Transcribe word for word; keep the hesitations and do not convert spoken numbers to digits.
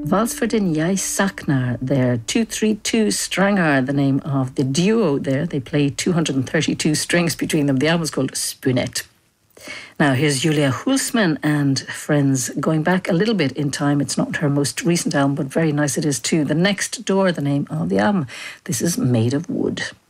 Valsfordin Jai Saknar there, two three two Strangar, the name of the duo there. They play two hundred thirty-two strings between them. The album is called Spunet. Now here's Julia Hulsman and friends, going back a little bit in time. It's not her most recent album, but very nice it is too. The Next Door, the name of the album. This is Made of Wood.